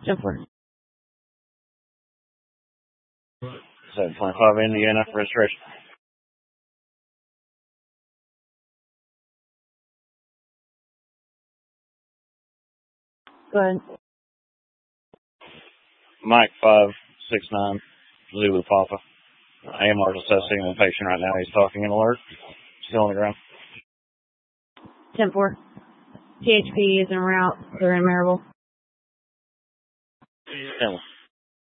10-4. 725 Indiana registration. Go ahead. Mike 569 Zulu Papa. AMR's assessing the patient right now. He's talking in alert. Still on the ground. 10-4. THP is en route. They're in Maryville. 10-1.